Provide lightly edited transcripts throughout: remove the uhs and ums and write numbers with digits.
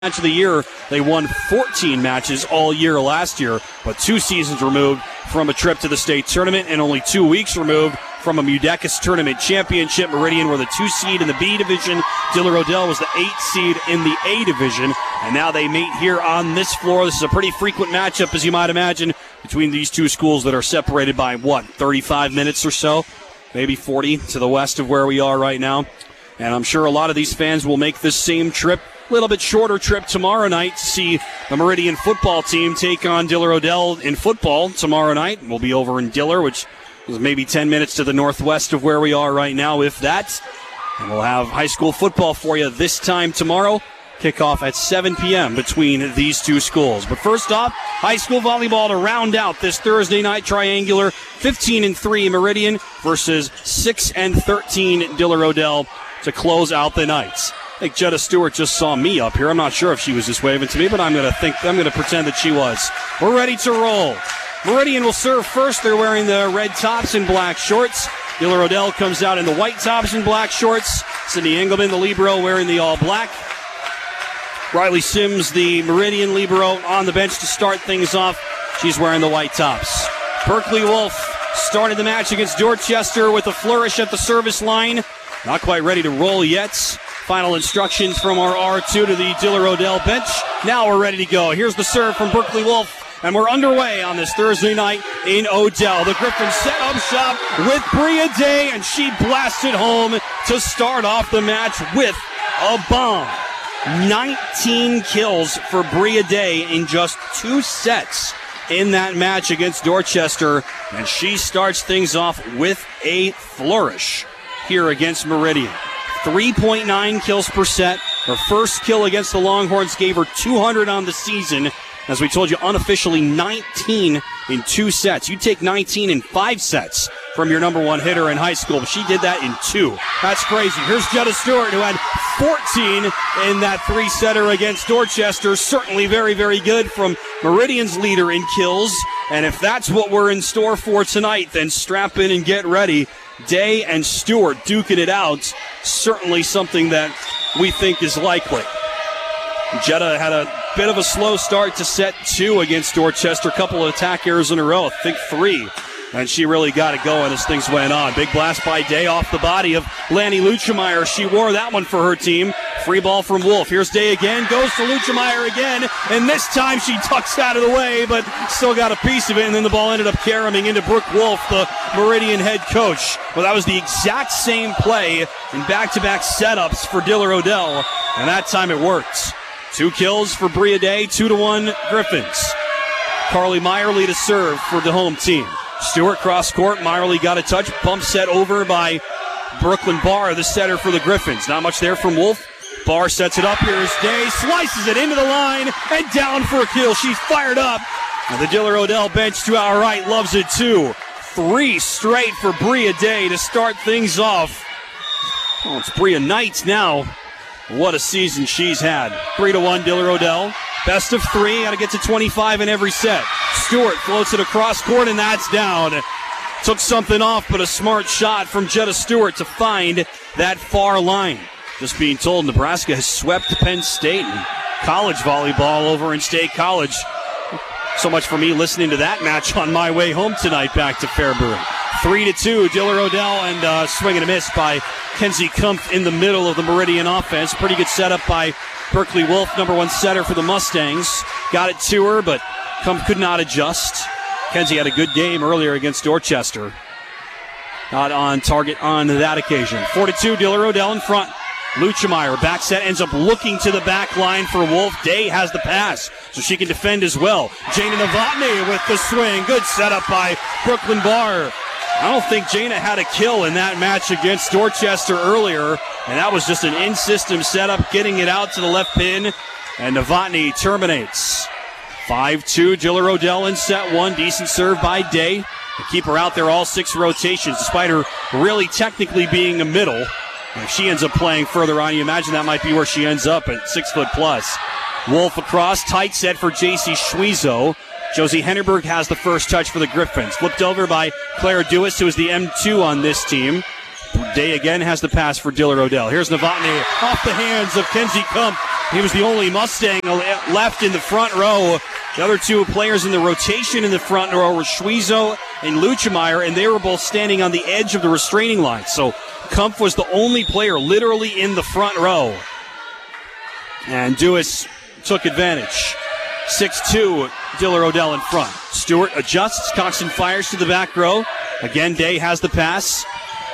match of the year. They won 14 matches all year last year, but 2 seasons removed from a trip to the state tournament and only 2 weeks removed from a Mudecas tournament championship. Meridian were the 2 seed in the B division. Diller Odell was the 8 seed in the A division, and now they meet here on this floor. This is a pretty frequent matchup, as you might imagine, between these two schools that are separated by 35 minutes or so, maybe 40 to the west of where we are right now. And I'm sure a lot of these fans will make this same trip, a little bit shorter trip, tomorrow night to see the Meridian football team take on Diller Odell in football tomorrow night. We'll be over in Diller, which is maybe 10 minutes to the northwest of where we are right now, if that. And we'll have high school football for you this time tomorrow. Kickoff at 7 p.m. between these two schools. But first off, high school volleyball to round out this Thursday night triangular. 15-3 Meridian versus 6-13 Diller Odell to close out the nights. I think Jetta Stewart just saw me up here. I'm not sure if she was just waving to me, but I'm going to pretend that she was. We're ready to roll. Meridian will serve first. They're wearing the red tops and black shorts. Diller Odell comes out in the white tops and black shorts. Sydney Engelman, the libero, wearing the all black. Riley Sims, the Meridian libero, on the bench to start things off. She's wearing the white tops. Berkeley Wolf started the match against Dorchester with a flourish at the service line. Not quite ready to roll yet. Final instructions from our R2 to the Diller Odell bench. Now we're ready to go. Here's the serve from Berkeley Wolf, and we're underway on this Thursday night in Odell. The Griffins set up shop with Bria Day, and she blasted home to start off the match with a bomb. 19 kills for Bria Day in just 2 sets in that match against Dorchester, and she starts things off with a flourish here against Meridian. 3.9 kills per set. Her first kill against the Longhorns gave her 200 on the season. As we told you, unofficially 19 in 2 sets. You take 19 in 5 sets from your number one hitter in high school, but she did that in 2. That's crazy. Here's Jetta Stewart, who had 14 in that 3-setter against Dorchester. Certainly very, very good from Meridian's leader in kills. And if that's what we're in store for tonight, then strap in and get ready. Day and Stewart duking it out. Certainly something that we think is likely. Jetta had a bit of a slow start to set 2 against Dorchester. A couple of attack errors in a row. I think 3. And she really got it going as things went on. Big blast by Day off the body of Lanny Luchemeyer. She wore that one for her team. Free ball from Wolf. Here's Day again. Goes to Luchemeyer again. And this time she tucks out of the way, but still got a piece of it. And then the ball ended up caroming into Brooke Wolf, the Meridian head coach. Well, that was the exact same play in back-to-back setups for Diller Odell. And that time it worked. 2 kills for Bria Day, 2-1 Griffins. Carly Meyerly to serve for the home team. Stewart cross court. Meyerly got a touch. Bump set over by Brooklyn Barr, the setter for the Griffins. Not much there from Wolf. Barr sets it up. Here's Day. Slices it into the line and down for a kill. She's fired up. And the Diller Odell bench to our right loves it too. 3 straight for Bria Day to start things off. Oh, it's Bria Knight now. What a season she's had. 3-1 Diller Odell. Best of 3. Got to get to 25 in every set. Stewart floats it across court, and that's down. Took something off, but a smart shot from Jetta Stewart to find that far line. Just being told, Nebraska has swept Penn State in college volleyball over in State College. So much for me listening to that match on my way home tonight back to Fairbury. 3-2, Diller Odell, and swing and a miss by Kenzie Kumpf in the middle of the Meridian offense. Pretty good setup by Berkeley Wolf, number 1 setter for the Mustangs. Got it to her, but Kumpf could not adjust. Kenzie had a good game earlier against Dorchester. Not on target on that occasion. 4-2, Diller Odell in front. Luchemeyer, back set, ends up looking to the back line for Wolf. Day has the pass, so she can defend as well. Jana Novotny with the swing. Good setup by Brooklyn Barr. I don't think Jana had a kill in that match against Dorchester earlier, and that was just an in-system setup, getting it out to the left pin, and Novotny terminates. 5-2, Diller Odell in set 1. Decent serve by Day to keep her out there all 6 rotations, despite her really technically being a middle. If she ends up playing further on, you imagine that might be where she ends up at 6 foot plus. Wolf across, tight set for J.C. Schwiezo. Josie Hennerberg has the first touch for the Griffins. Flipped over by Claire Dewis, who is the M2 on this team. Day again has the pass for Diller Odell. Here's Novotny off the hands of Kenzie Kumpf. He was the only Mustang left in the front row. The other two players in the rotation in the front row were Schwiezo and Luchemeyer, and they were both standing on the edge of the restraining line. So Kumpf was the only player literally in the front row. And Duis took advantage. 6-2, Diller Odell in front. Stewart adjusts. Coxon fires to the back row. Again, Day has the pass.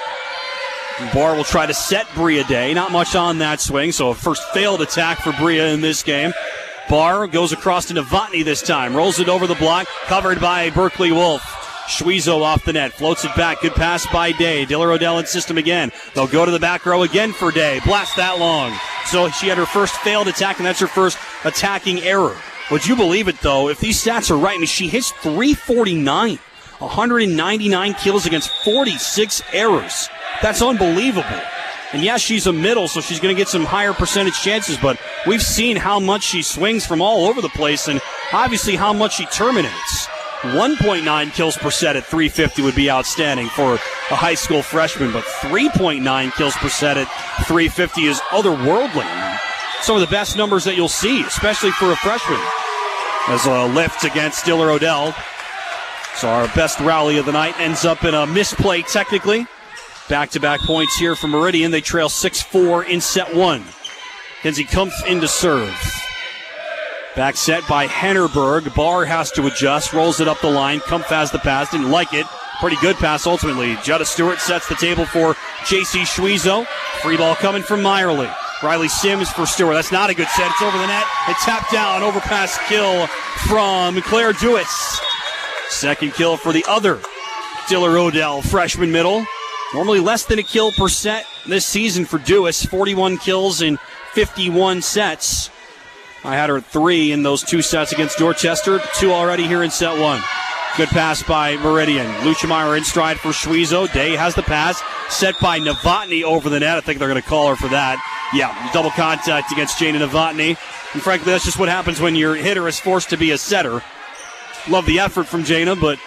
Barr will try to set Bria Day. Not much on that swing, so a first failed attack for Bria in this game. Barr goes across to Novotny this time. Rolls it over the block. Covered by Berkeley Wolf. Schwiezo off the net. Floats it back. Good pass by Day. Diller Odell in system again. They'll go to the back row again for Day. Blast that long. So she had her first failed attack, and that's her first attacking error. Would you believe it, though? If these stats are right, I mean, she hits .349. 199 kills against 46 errors. That's unbelievable. And yes, she's a middle, so she's going to get some higher percentage chances, but we've seen how much she swings from all over the place and obviously how much she terminates. 1.9 kills per set at .350 would be outstanding for a high school freshman, but 3.9 kills per set at .350 is otherworldly. Some of the best numbers that you'll see, especially for a freshman. As a lift against Diller Odell. So our best rally of the night ends up in a misplay technically. Back-to-back points here for Meridian. They trail 6-4 in set one. Kenzie Kumpf into serve. Back set by Hennerberg. Barr has to adjust. Rolls it up the line. Kumpf has the pass. Didn't like it. Pretty good pass ultimately. Jetta Stewart sets the table for J.C. Schwiezo. Free ball coming from Meyerly. Riley Sims for Stewart. That's not a good set. It's over the net. A tap down. Overpass kill from Claire Duis. Second kill for the other Diller Odell freshman middle. Normally less than a kill per set this season for Duis. 41 kills in 51 sets. I had her 3 in those 2 sets against Dorchester. 2 already here in set 1. Good pass by Meridian. Luchemeyer in stride for Schwiezo. Day has the pass. Set by Novotny over the net. I think they're going to call her for that. Yeah, double contact against Jana Novotny. And frankly, that's just what happens when your hitter is forced to be a setter. Love the effort from Jana, but...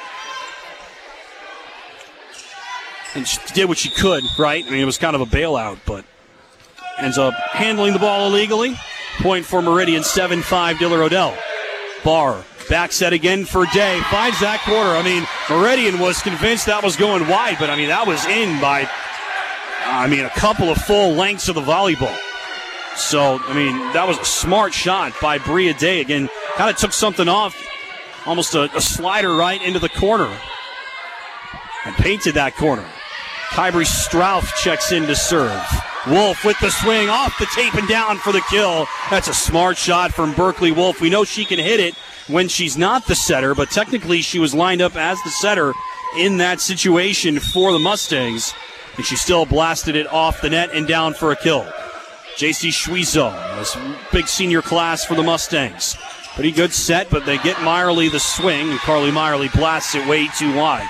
And she did what she could, right? I mean, it was kind of a bailout, but ends up handling the ball illegally. Point for Meridian, 7-5, Diller Odell. Barr, back set again for Day. Finds that corner. I mean, Meridian was convinced that was going wide, but, I mean, that was in by, a couple of full lengths of the volleyball. So, I mean, that was a smart shot by Bria Day. Again, kind of took something off. Almost a slider right into the corner. And painted that corner. Kyrie Strauff checks in to serve. Wolf with the swing off the tape and down for the kill. That's a smart shot from Berkeley Wolf. We know she can hit it when she's not the setter, but technically she was lined up as the setter in that situation for the Mustangs. And she still blasted it off the net and down for a kill. J.C. Schwiezo, this big senior class for the Mustangs. Pretty good set, but they get Meyerly the swing, and Carly Meyerly blasts it way too wide.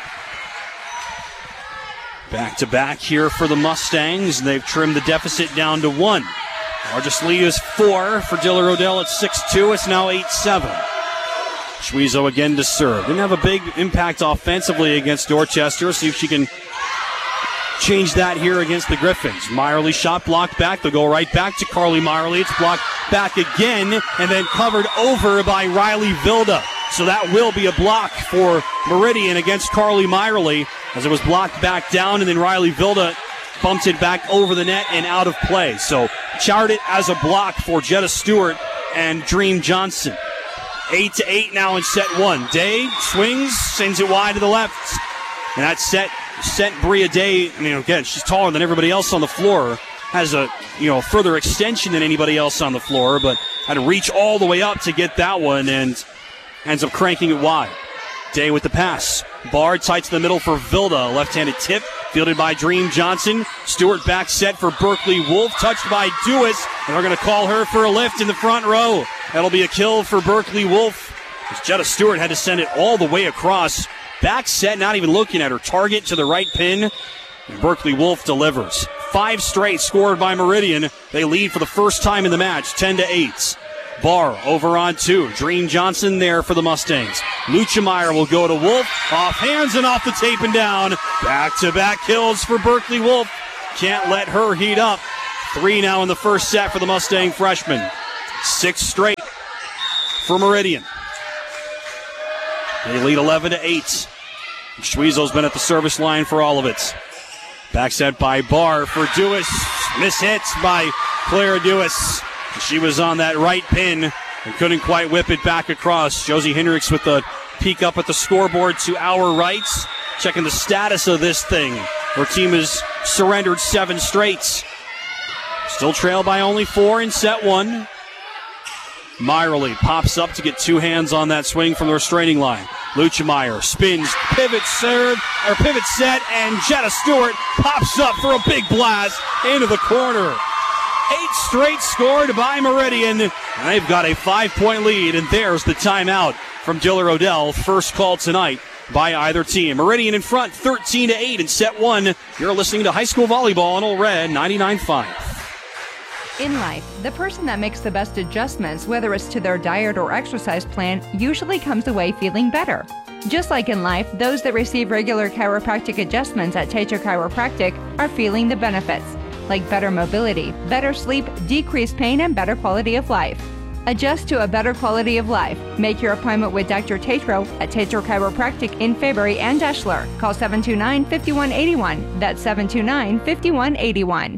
Back-to-back here for the Mustangs. They've trimmed the deficit down to 1. Largest lead is 4 for Diller Odell at 6-2. It's now 8-7. Schwiezo again to serve. Didn't have a big impact offensively against Dorchester. See if she can change that here against the Griffins. Meyerly shot blocked back. They'll go right back to Carly Meyerly. It's blocked back again and then covered over by Riley Vilda. So that will be a block for Meridian against Carly Meyerly as it was blocked back down, and then Riley Vilda bumped it back over the net and out of play. So chart it as a block for Jetta Stewart and Dream Johnson. 8-8 now in set 1. Day swings, sends it wide to the left. And that sent Bria Day, again, she's taller than everybody else on the floor. Has a, further extension than anybody else on the floor, but had to reach all the way up to get that one and ends up cranking it wide. Day with the pass. Barr tight to the middle for Vilda. Left-handed tip fielded by Dream Johnson. Stewart back set for Berkeley Wolf. Touched by Duis. And they're going to call her for a lift in the front row. That'll be a kill for Berkeley Wolf. As Jetta Stewart had to send it all the way across. Back set, not even looking at her target to the right pin. And Berkeley Wolf delivers. 5 straight scored by Meridian. They lead for the first time in the match, 10-8. Barr over on 2. Dream Johnson there for the Mustangs. Luchemeyer will go to Wolf. Off hands and off the tape and down. Back-to-back kills for Berkeley Wolf. Can't let her heat up. 3 now in the first set for the Mustang freshman. 6 straight for Meridian. They lead 11-8. Schweezel's been at the service line for all of it. Back set by Barr for Dewis. Miss hits by Claire Dewis. She was on that right pin and couldn't quite whip it back across. Josie Hendricks with the peek up at the scoreboard to our right. Checking the status of this thing. Her team has surrendered 7 straight. Still trail by only 4 in set 1. Meyerly pops up to get 2 hands on that swing from the restraining line. Luchemeyer spins, pivot set, and Jetta Stewart pops up for a big blast into the corner. 8 straight scored by Meridian, and they've got a 5-point lead, and there's the timeout from Diller Odell. First call tonight by either team. Meridian in front, 13-8 in set 1. You're listening to high school volleyball on Ole Red 99.5. In life, the person that makes the best adjustments, whether it's to their diet or exercise plan, usually comes away feeling better. Just like in life, those that receive regular chiropractic adjustments at Tetra Chiropractic are feeling the benefits, like better mobility, better sleep, decreased pain, and better quality of life. Adjust to a better quality of life. Make your appointment with Dr. Tatro at Tetra Chiropractic in Fairbury and Eschler. Call 729-5181. That's 729-5181.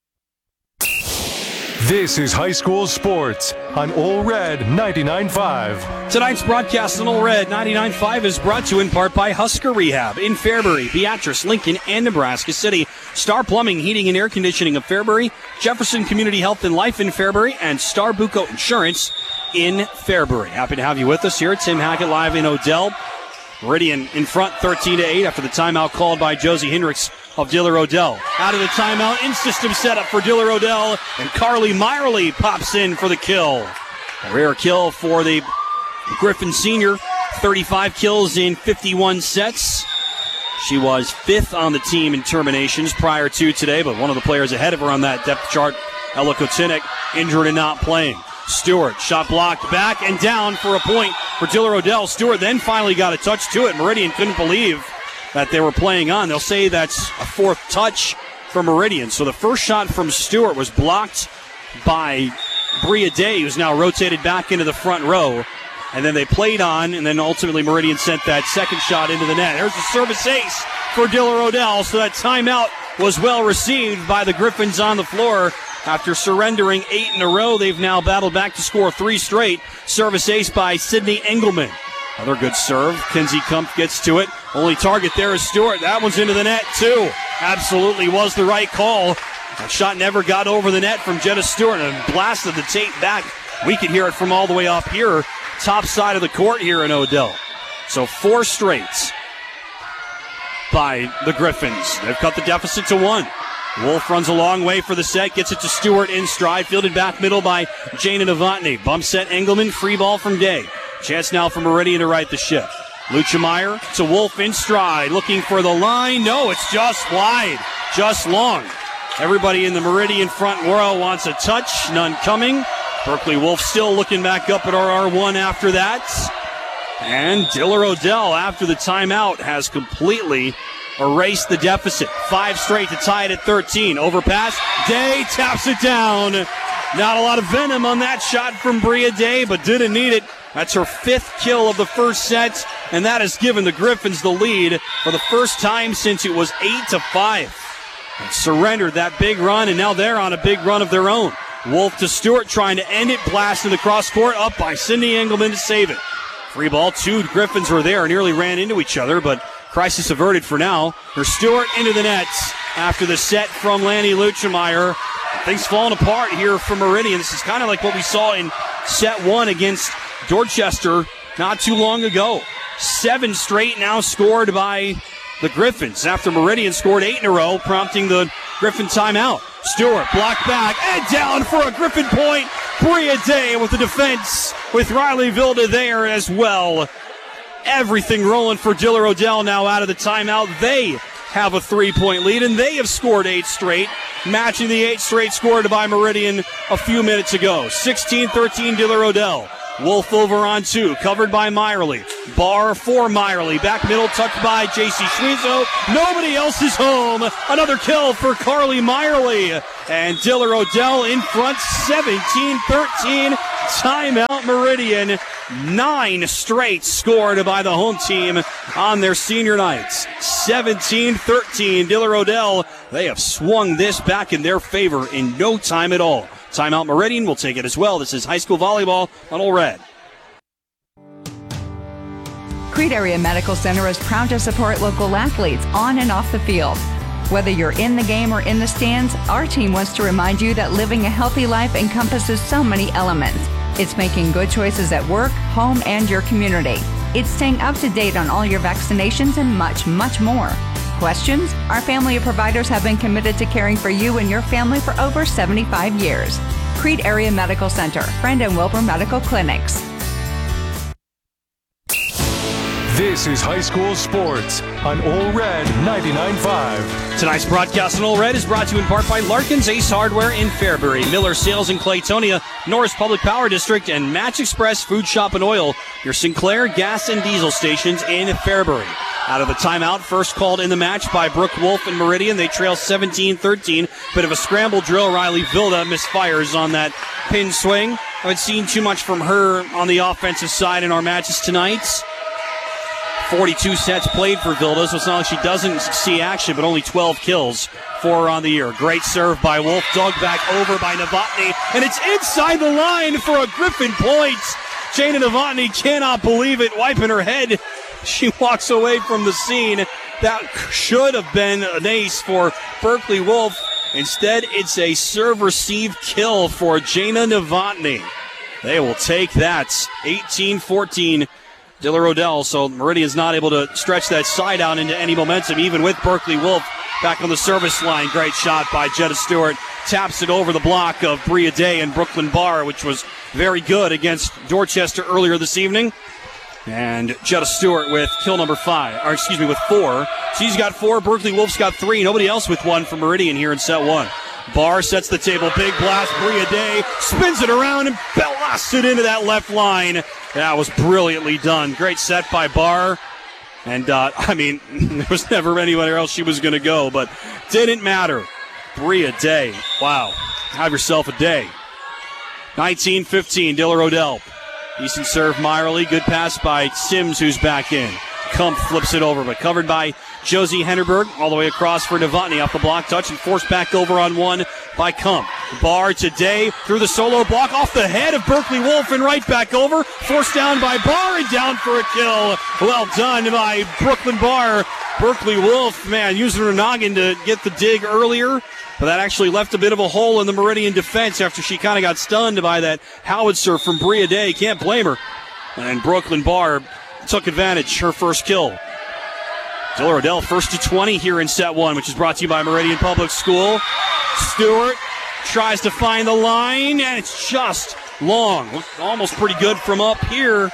This is high school sports on Ole Red 99.5. Tonight's broadcast on Ole Red 99.5 is brought to you in part by Husker Rehab in Fairbury, Beatrice, Lincoln, and Nebraska City. Star Plumbing, Heating, and Air Conditioning of Fairbury, Jefferson Community Health and Life in Fairbury, and Star Buco Insurance in Fairbury. Happy to have you with us here. Tim Hackett live in Odell. Meridian in front 13-8 after the timeout called by Josie Hendricks of Diller Odell. Out of the timeout, in-system setup for Diller Odell, and Carly Meyerly pops in for the kill. A rare kill for the Griffin senior. 35 kills in 51 sets. She was 5th on the team in terminations prior to today, but one of the players ahead of her on that depth chart, Ella Kotinik, injured and not playing. Stewart, shot blocked back and down for a point for Diller Odell. Stewart then finally got a touch to it. Meridian couldn't believe that they were playing on. They'll say that's a 4th touch for Meridian. So the first shot from Stewart was blocked by Bria Day, who's now rotated back into the front row. And then they played on, and then ultimately Meridian sent that second shot into the net. There's the service ace for Diller Odell. So that timeout was well received by the Griffins on the floor. After surrendering 8 in a row, they've now battled back to score 3 straight. Service ace by Sydney Engelman. Another good serve. Kenzie Kumpf gets to it. Only target there is Stewart. That one's into the net, too. Absolutely was the right call. That shot never got over the net from Jetta Stewart and blasted the tape back. We can hear it from all the way up here, top side of the court here in Odell. So 4 straights by the Griffins. They've cut the deficit to 1. Wolf runs a long way for the set, gets it to Stewart in stride, fielded back middle by Jana Novotny. Bump set Engelman, free ball from Day. Chance now for Meridian to right the ship. Luchemeyer to Wolf in stride, looking for the line. No, it's just wide, just long. Everybody in the Meridian front row wants a touch, none coming. Berkeley Wolf still looking back up at RR1 after that. And Diller Odell, after the timeout, has completely erased the deficit. 5 straight to tie it at 13. Overpass. Day taps it down. Not a lot of venom on that shot from Bria Day, but didn't need it. That's her 5th kill of the first set, and that has given the Griffins the lead for the first time since it was 8-5. And surrendered that big run, and now they're on a big run of their own. Wolf to Stewart trying to end it. Blast in the cross court, up by Sydney Engelman to save it. Free ball. 2 Griffins were there, nearly ran into each other, but crisis averted for now. For Stewart into the nets after the set from Lanny Luchemeyer. Things falling apart here for Meridian. This is kind of like what we saw in set 1 against Dorchester not too long ago. 7 straight now scored by the Griffins after Meridian scored 8 in a row, prompting the Griffin timeout. Stewart blocked back and down for a Griffin point. Bria Day with the defense with Riley Vilda there as well. Everything rolling for Diller Odell now out of the timeout. They have a 3-point lead, and they have scored 8 straight, matching the 8 straight scored by Meridian a few minutes ago. 16-13 Diller Odell. Wolf over on 2, covered by Meyerly. Barr for Meyerly. Back middle, tucked by J.C. Schwiezo. Nobody else is home. Another kill for Carly Meyerly. And Diller Odell in front, 17-13. Timeout Meridian. 9 straight scored by the home team on their senior nights. 17-13. Diller Odell, they have swung this back in their favor in no time at all. Timeout Meridian will take it as well. This is high school volleyball on Ole Red. Crete Area Medical Center is proud to support local athletes on and off the field. Whether you're in the game or in the stands, our team wants to remind you that living a healthy life encompasses so many elements. It's making good choices at work, home, and your community. It's staying up to date on all your vaccinations and much, much more. Questions? Our family of providers have been committed to caring for you and your family for over 75 years. Crete Area Medical Center, Friend and Wilbur Medical Clinics. This is high school sports on Ole Red 99.5. Tonight's broadcast on Ole Red is brought to you in part by Larkin's Ace Hardware in Fairbury, Miller Sales in Claytonia, Norris Public Power District, and Match Express Food Shop and Oil, your Sinclair gas and diesel stations in Fairbury. Out of the timeout, first called in the match by Brooke Wolf and Meridian. They trail 17-13. Bit of a scramble drill. Riley Vilda misfires on that pin swing. I haven't seen too much from her on the offensive side in our matches tonight. 42 sets played for Vilda, so it's not like she doesn't see action, but only 12 kills for her on the year. Great serve by Wolf, dug back over by Novotny, and it's inside the line for a Griffin point. Jana Novotny cannot believe it, wiping her head. She walks away from the scene. That should have been an ace for Berkeley Wolf. Instead, it's a serve-receive kill for Jana Novotny. They will take that. 18-14. Diller Odell, so Meridian's not able to stretch that side out into any momentum, even with Berkeley Wolf back on the service line. Great shot by Jetta Stewart. Taps it over the block of Bria Day and Brooklyn Barr, which was very good against Dorchester earlier this evening. And Jetta Stewart with kill number 4. She's got 4. Berkeley Wolf's got 3. Nobody else with 1 for Meridian here in set 1. Barr sets the table. Big blast. Bria Day spins it around and blasts it into that left line. That was brilliantly done. Great set by Barr. And, there was never anywhere else she was going to go, but didn't matter. Bria Day. Wow. Have yourself a day. 19-15, Diller Odell. Decent serve, Meyerly. Good pass by Sims, who's back in. Kump flips it over, but covered by Josie Hennerberg. All the way across for Novotny off the block touch and forced back over on 1 by Kump. Barr today through the solo block off the head of Berkeley Wolf and right back over. Forced down by Barr and down for a kill. Well done by Brooklyn Barr. Berkeley Wolf, man, using her noggin to get the dig earlier. But that actually left a bit of a hole in the Meridian defense after she kind of got stunned by that howitzer from Bria Day. Can't blame her. And Brooklyn Barr took advantage, her first kill. Diller Odell first to 20 here in set 1, which is brought to you by Meridian Public School. Stewart tries to find the line, and it's just long. Almost pretty good from up here.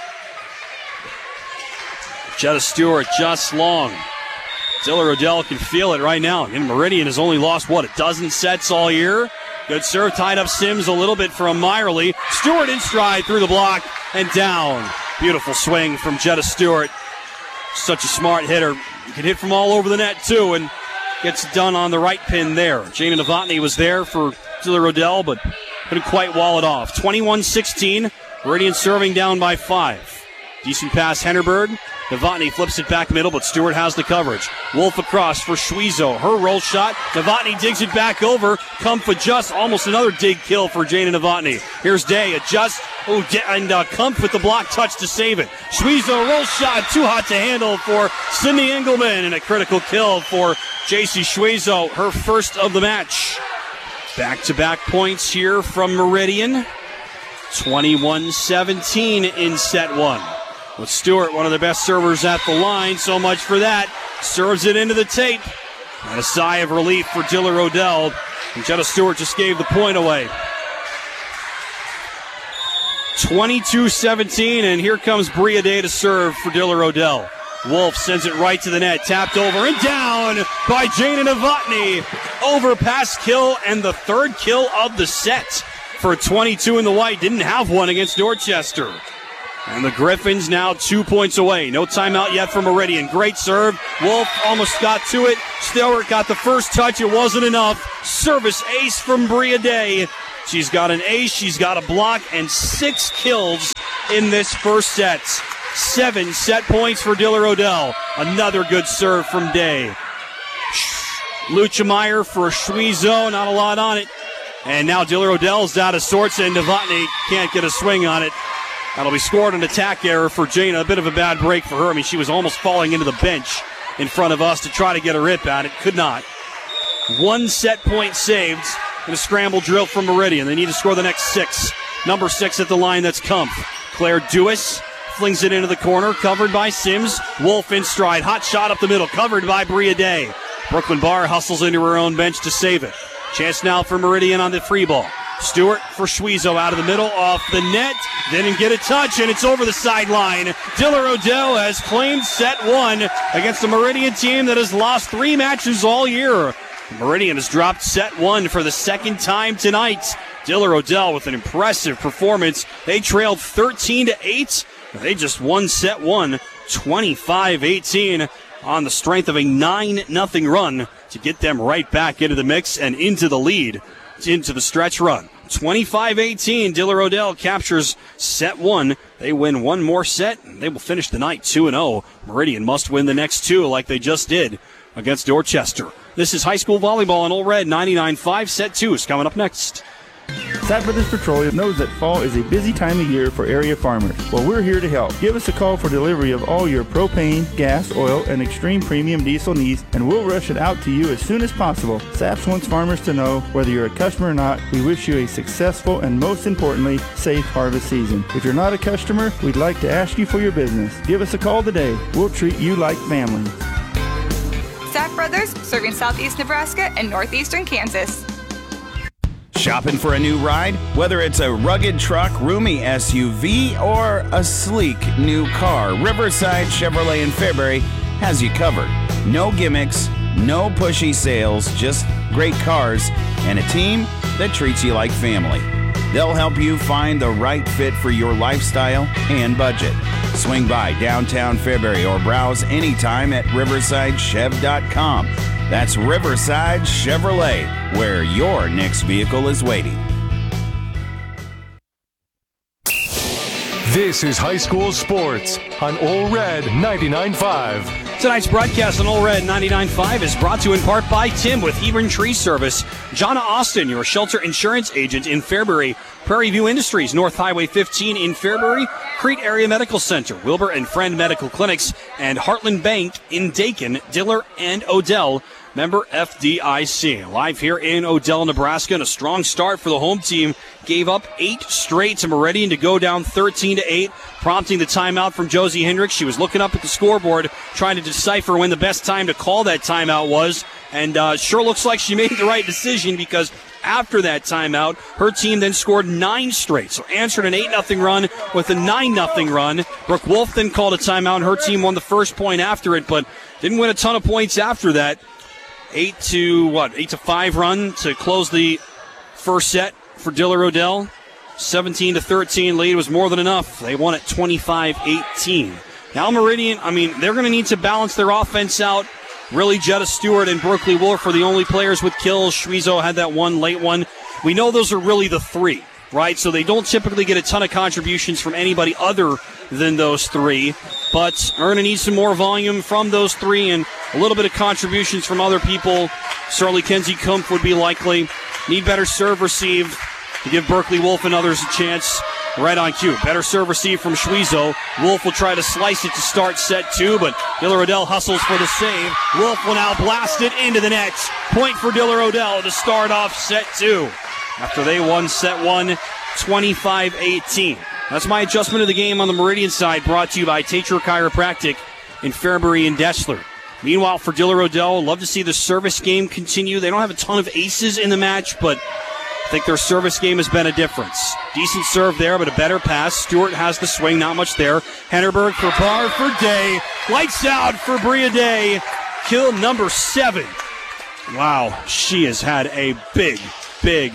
Jetta Stewart just long. Diller Odell can feel it right now. And Meridian has only lost, a dozen sets all year. Good serve, tied up Sims a little bit from Meyerly. Stewart in stride through the block and down. Beautiful swing from Jetta Stewart. Such a smart hitter. You can hit from all over the net, too, and gets done on the right pin there. Jana Novotny was there for Diller Odell, but couldn't quite wall it off. 21-16. Meridian serving down by 5. Decent pass, Hennerberg. Novotny flips it back middle, but Stewart has the coverage. Wolf across for Schwiezo. Her roll shot. Novotny digs it back over. Kump adjusts. Almost another dig kill for Jana Novotny. Here's Day. Adjusts. And Kump with the block touch to save it. Schwiezo roll shot. Too hot to handle for Sydney Engelman. And a critical kill for J.C. Schwiezo. Her first of the match. Back-to-back points here from Meridian. 21-17 in set 1. With Stewart, one of the best servers at the line, so much for that. Serves it into the tape. And a sigh of relief for Diller Odell. And Jetta Stewart just gave the point away. 22-17, and here comes Bria Day to serve for Diller Odell. Wolf sends it right to the net, tapped over and down by Jana Novotny. Overpass kill and the third kill of the set for 22 in the white. Didn't have one against Dorchester. And the Griffins now 2 points away. No timeout yet for Meridian. Great serve. Wolf almost got to it. Stillert got the first touch. It wasn't enough. Service ace from Bria Day. She's got an ace, she's got a block, and 6 kills in this first set. 7 set points for Diller Odell. Another good serve from Day. Luchemeyer for Schwezo, not a lot on it. And now Diller Odell's out of sorts, and Novotny can't get a swing on it. That'll be scored an attack error for Jana. A bit of a bad break for her. I mean, she was almost falling into the bench in front of us to try to get a rip at it. Could not. 1 set point saved in a scramble drill from Meridian. They need to score the next 6. Number 6 at the line, that's Kumpf. Claire Dewis flings it into the corner, covered by Sims. Wolf in stride. Hot shot up the middle, covered by Bria Day. Brooklyn Barr hustles into her own bench to save it. Chance now for Meridian on the free ball. Stewart for Schwezo out of the middle, off the net, didn't get a touch, and it's over the sideline. Diller Odell has claimed set 1 against a Meridian team that has lost 3 matches all year. Meridian has dropped set 1 for the second time tonight. Diller Odell with an impressive performance. They trailed 13-8. They just won set 1, 25-18, on the strength of a 9-0 run to get them right back into the mix and into the lead, into the stretch run. 25-18, Diller Odell captures set 1. They win one more set, and they will finish the night 2-0. Meridian must win the next 2 like they just did against Dorchester. This is high school volleyball on Ole Red 99.5. Set 2 is coming up next. Sapp Brothers Petroleum knows that fall is a busy time of year for area farmers. Well, we're here to help. Give us a call for delivery of all your propane, gas, oil, and extreme premium diesel needs, and we'll rush it out to you as soon as possible. Saps wants farmers to know, whether you're a customer or not, we wish you a successful and, most importantly, safe harvest season. If you're not a customer, we'd like to ask you for your business. Give us a call today. We'll treat you like family. Sapp Brothers, serving southeast Nebraska and northeastern Kansas. Shopping for a new ride? Whether it's a rugged truck, roomy SUV, or a sleek new car, Riverside Chevrolet in Fairbury has you covered. No gimmicks, no pushy sales, just great cars and a team that treats you like family. They'll help you find the right fit for your lifestyle and budget. Swing by downtown Fairbury or browse anytime at riversidechev.com. That's Riverside Chevrolet, where your next vehicle is waiting. This is high school sports on Ole Red 99.5. Tonight's broadcast on Ole Red 99.5 is brought to you in part by Tim with Hebron Tree Service, Jonna Austin, your shelter insurance agent in Fairbury, Prairie View Industries, North Highway 15 in Fairbury, Crete Area Medical Center, Wilbur and Friend Medical Clinics, and Heartland Bank in Dakin, Diller, and Odell. Member FDIC. Live here in Odell, Nebraska, and a strong start for the home team. Gave up 8 straight to Meridian to go down 13-8, prompting the timeout from Josie Hendricks. She was looking up at the scoreboard, trying to decipher when the best time to call that timeout was, and sure looks like she made the right decision, because after that timeout, her team then scored 9 straight. So answered an 8-0 run with a 9-0 run. Brooke Wolf then called a timeout, and her team won the first point after it, but didn't win a ton of points after that. 8-5 run to close the first set for Diller Odell. 17-13 lead was more than enough. They won at 25-18. Now Meridian, they're going to need to balance their offense out. Really, Jetta Stewart and Brooklyn Wolf are the only players with kills. Schwezo had that one late one. We know those are really the 3, right? So they don't typically get a ton of contributions from anybody other than those 3. But are going to need some more volume from those 3 and a little bit of contributions from other people. Certainly Kenzie Kumpf would be likely. Need better serve receive to give Berkeley Wolf and others a chance. Right on cue. Better serve receive from Schwezo. Wolf will try to slice it to start set 2, but Diller Odell hustles for the save. Wolf will now blast it into the net. Point for Diller Odell to start off set 2. After they won set 1, 25-18. That's my adjustment of the game on the Meridian side, brought to you by Tatro Chiropractic in Fairbury and Dessler. Meanwhile, for Diller Odell, love to see the service game continue. They don't have a ton of aces in the match, but I think their service game has been a difference. Decent serve there, but a better pass. Stewart has the swing, not much there. Hennerberg for Barr for Day. Lights out for Bria Day. Kill number 7. Wow, she has had a big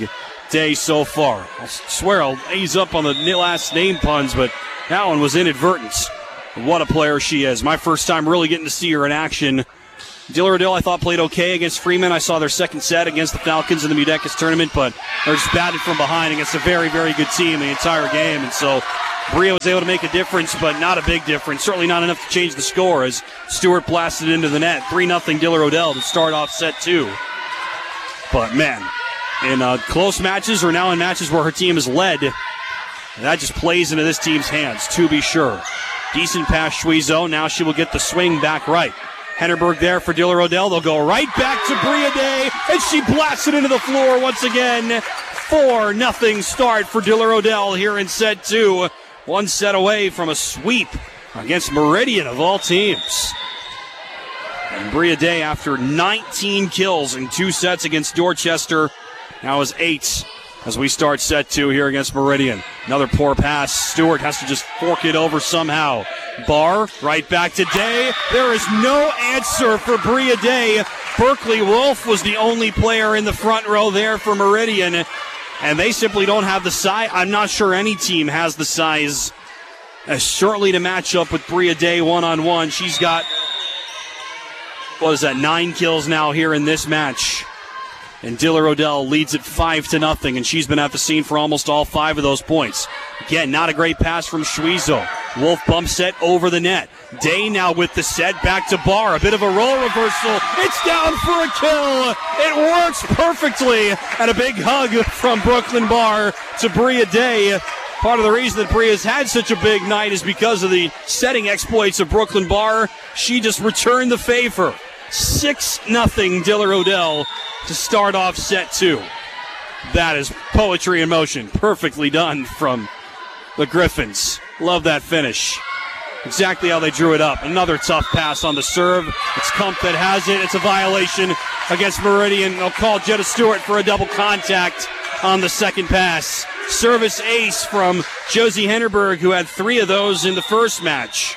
day so far. I swear I'll ease up on the last name puns, but that one was inadvertent. What a player she is. My first time really getting to see her in action. Diller Odell, I thought, played okay against Freeman. I saw their second set against the Falcons in the Mudecas tournament, but they're just batted from behind against a very, very good team the entire game. And so Bria was able to make a difference, but not a big difference. Certainly not enough to change the score as Stewart blasted into the net. 3-0 Diller Odell to start off set 2. But, man, in close matches or now in matches where her team is led, that just plays into this team's hands, to be sure. Decent pass, Schwezo. Now she will get the swing back right. Hennerberg there for Diller Odell. They'll go right back to Bria Day, and she blasts it into the floor once again. 4-0 start for Diller Odell here in set 2. One set away from a sweep against Meridian of all teams. And Bria Day, after 19 kills in 2 sets against Dorchester, now is 8 as we start set 2 here against Meridian. Another poor pass. Stewart has to just fork it over somehow. Barr, right back to Day. There is no answer for Bria Day. Berkeley Wolf was the only player in the front row there for Meridian, and they simply don't have the size. I'm not sure any team has the size shortly to match up with Bria Day one-on-one. She's got, 9 kills now here in this match. And Diller Odell leads it 5-0, and she's been at the scene for almost all 5 of those points. Again, not a great pass from Schwezo. Wolf bump set over the net. Day now with the set, back to Barr. A bit of a role reversal. It's down for a kill. It works perfectly. And a big hug from Brooklyn Barr to Bria Day. Part of the reason that Bria's had such a big night is because of the setting exploits of Brooklyn Barr. She just returned the favor. 6-0 Diller Odell to start off set 2. That is poetry in motion. Perfectly done from the Griffins. Love that finish. Exactly how they drew it up. Another tough pass on the serve. It's Kump that has it. It's a violation against Meridian. They'll call Jetta Stewart for a double contact on the second pass. Service ace from Josie Hennerberg, who had 3 of those in the first match.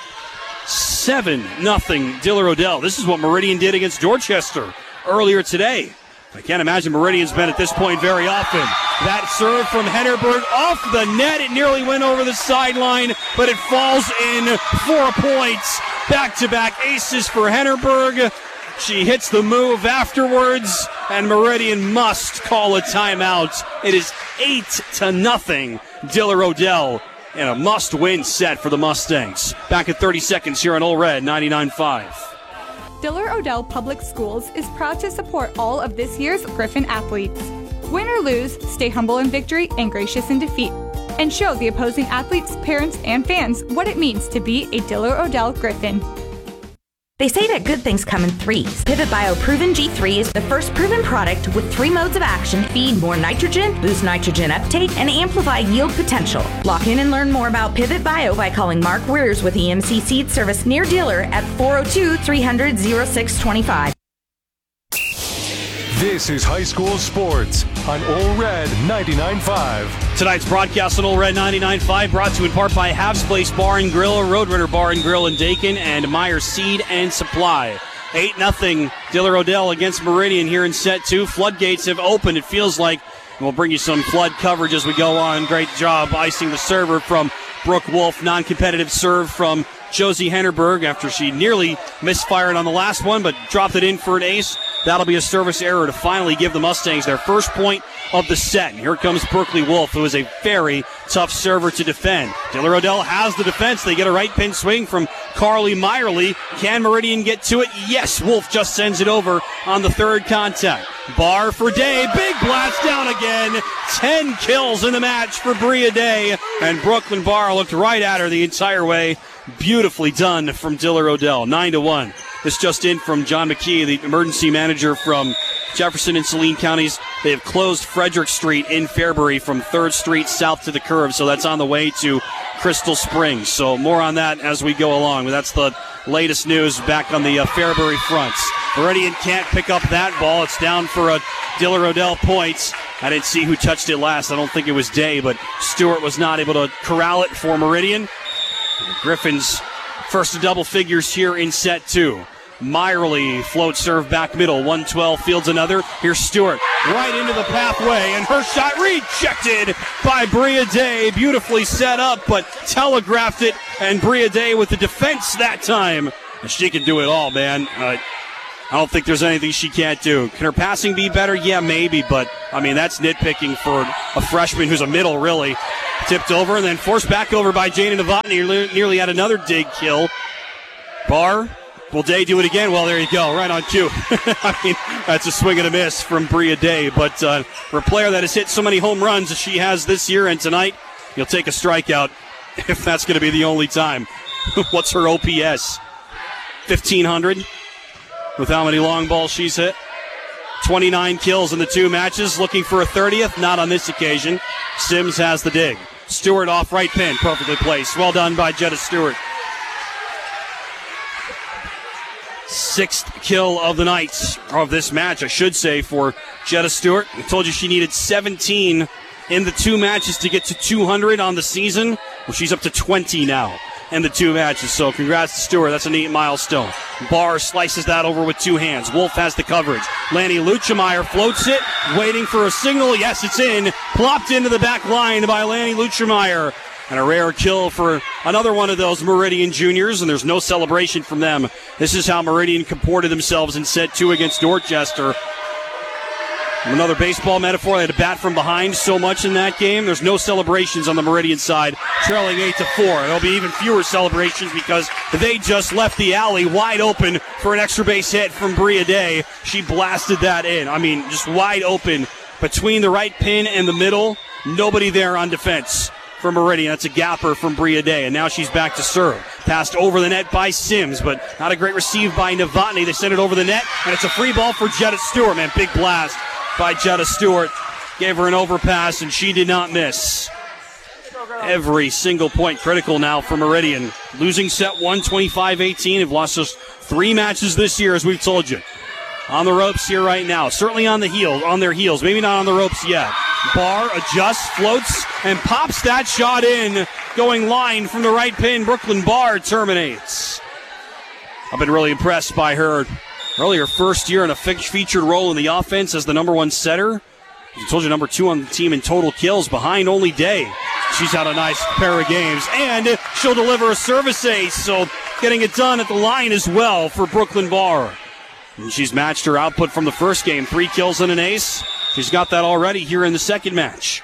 7-0 Diller Odell. This is what Meridian did against Dorchester earlier today. I can't imagine Meridian's been at this point very often. That serve from Hennerberg off the net. It nearly went over the sideline, but it falls in 4 points. Back-to-back aces for Hennerberg. She hits the move afterwards, and Meridian must call a timeout. It is 8-0 Diller Odell in a must-win set for the Mustangs. Back at 30 seconds here on Ole Red 99.5. Diller Odell Public Schools is proud to support all of this year's Griffin athletes. Win or lose, stay humble in victory and gracious in defeat. And show the opposing athletes, parents, and fans what it means to be a Diller Odell Griffin. They say that good things come in threes. Pivot Bio Proven G3 is the first proven product with 3 modes of action: feed more nitrogen, boost nitrogen uptake, and amplify yield potential. Lock in and learn more about Pivot Bio by calling Mark Weirs with EMC Seed Service near dealer at 402-300-0625. This is High School Sports on Ole Red 99.5. Tonight's broadcast on Ole Red 99.5 brought to you in part by Habs Place Bar and Grill, Roadrunner Bar and Grill in Dakin, and Meyer Seed and Supply. 8-0 Diller Odell against Meridian here in set 2. Floodgates have opened, it feels like. We'll bring you some flood coverage as we go on. Great job icing the server from Brooke Wolf. Non-competitive serve from Josie Hennerberg after she nearly misfired on the last one, but dropped it in for an ace. That'll be a service error to finally give the Mustangs their first point of the set. And here comes Berkeley Wolf, who is a very tough server to defend. Diller Odell has the defense. They get a right pin swing from Carly Meyerly. Can Meridian get to it? Yes, Wolf just sends it over on the third contact. Barr for Day. Big blast down again. 10 kills in the match for Bria Day. And Brooklyn Barr looked right at her the entire way. Beautifully done from Diller Odell. 9-1. This just in from John McKee, the emergency manager from Jefferson and Saline counties. They have closed Frederick Street in Fairbury from 3rd Street south to the curve, so that's on the way to Crystal Springs. So more on that as we go along. But that's the latest news back on the Fairbury fronts. Meridian can't pick up that ball. It's down for a Diller Odell points. I didn't see who touched it last. I don't think it was Day, but Stewart was not able to corral it for Meridian. The Griffins first to double figures here in set 2. Meyerly float serve back middle. 112 fields another. Here's Stewart right into the pathway, and her shot rejected by Bria Day. Beautifully set up, but telegraphed it, and Bria Day with the defense that time. She can do it all, man. I don't think there's anything she can't do. Can her passing be better? Yeah, maybe, but, I mean, that's nitpicking for a freshman who's a middle, really. Tipped over and then forced back over by Jana Novotny. Nearly had another dig kill. Barr, will Day do it again? Well, there you go, right on cue. I mean, that's a swing and a miss from Bria Day, but for a player that has hit so many home runs as she has this year and tonight, you'll take a strikeout if that's going to be the only time. What's her OPS? 1,500 with how many long balls she's hit. 29 kills in the 2 matches, looking for a 30th, not on this occasion. Sims has the dig. Stewart off right pin, perfectly placed. Well done by Jetta Stewart. 6th kill of the night, or of this match, I should say, for Jetta Stewart. I told you she needed 17 in the 2 matches to get to 200 on the season. Well, she's up to 20 now in the 2 matches, so congrats to Stewart. That's a neat milestone. Barr slices that over with 2 hands. Wolf has the coverage. Lanny Luchemeyer floats it, waiting for a signal. Yes, it's in. Plopped into the back line by Lanny Luchemeyer. And a rare kill for another one of those Meridian juniors, and there's no celebration from them. This is how Meridian comported themselves in set 2 against Dorchester. Another baseball metaphor, they had to bat from behind so much in that game. There's no celebrations on the Meridian side, trailing 8-4. There'll be even fewer celebrations because they just left the alley wide open for an extra base hit from Bria Day. She blasted that in. I mean, just wide open between the right pin and the middle. Nobody there on defense for Meridian. That's a gapper from Bria Day, and now she's back to serve. Passed over the net by Sims, but not a great receive by Novotny. They send it over the net, and it's a free ball for Jetta Stewart. Man, big blast by Jetta Stewart. Gave her an overpass, and she did not miss. Every single point critical now for Meridian. Losing set 1, 25-18. They've lost just 3 matches this year, as we've told you. On the ropes here right now. Certainly on their heels. Maybe not on the ropes yet. Barr adjusts, floats, and pops that shot in. Going line from the right pin. Brooklyn Barr terminates. I've been really impressed by her. Early her first year in a featured role in the offense as the number 1 setter. I told you number 2 on the team in total kills, behind only Day. She's had a nice pair of games, and she'll deliver a service ace, so getting it done at the line as well for Brooklyn Barr. And she's matched her output from the first game, 3 kills and an ace. She's got that already here in the second match.